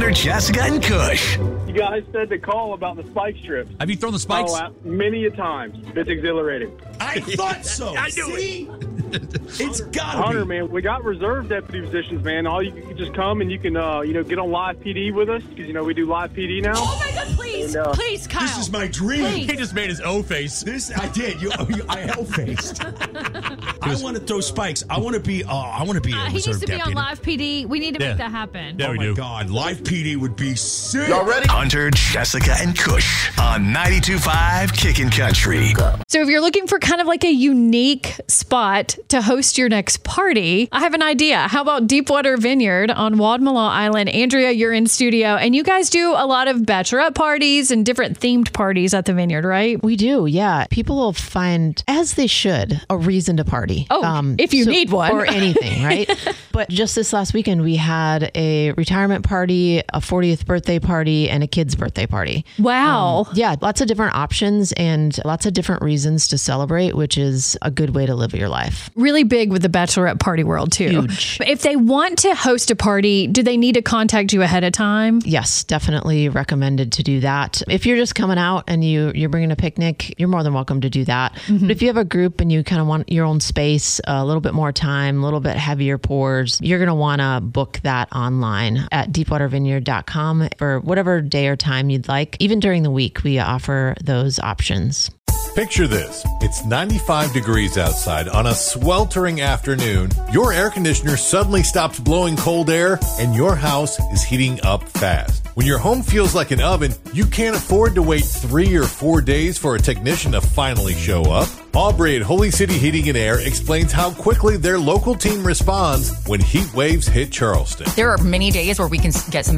Hunter, Jessica, and Kush. You guys said to call about the spike strips. Have you thrown the spikes? Oh, many a times. It's exhilarating. I thought so. I knew it. It's got to Hunter, be. man, we got reserve deputy positions, man. All you can just come and you can, get on live PD with us because, we do live PD now. Oh, my God, please. And, Please, Kyle. This is my dream. He just made his O face. This I did. I hell-faced. I want to throw spikes. I want to be. I want to be a He needs reserve to be deputy. on live PD. We need to Yeah. make that happen. Yeah, Oh we my do. God, live PD would be sick. Y'all ready? Hunter, Jessica, and Kush on 92.5 Kickin' Country. So if you're looking for kind of like a unique spot to host your next party, I have an idea. How about Deepwater Vineyard on Wadmalaw Island? Andrea, you're in studio, and you guys do a lot of bachelorette parties and different themed parties at the Vineyard, right? We do, yeah. People will find, as they should, a reason to party. Oh, if you need one. Or anything, right? But just this last weekend, we had a retirement party, a 40th birthday party, and a kid's birthday party. Wow. Yeah, lots of different options and lots of different reasons to celebrate, which is a good way to live your life. Really big with the bachelorette party world, too. Huge. If they want to host a party, do they need to contact you ahead of time? Yes, definitely recommended to do that. If you're just coming out and you're bringing a picnic, you're more than welcome to do that. Mm-hmm. But if you have a group and you kind of want your own space, a little bit more time, a little bit heavier pours, you're going to want to book that online at deepwatervineyard.com for whatever day or time you'd like. Even during the week, we offer those options. Picture this. It's 95 degrees outside on a sweltering afternoon. Your air conditioner suddenly stops blowing cold air and your house is heating up fast. When your home feels like an oven, you can't afford to wait 3 or 4 days for a technician to finally show up. Aubrey at Holy City Heating and Air explains how quickly their local team responds when heat waves hit Charleston. There are many days where we can get some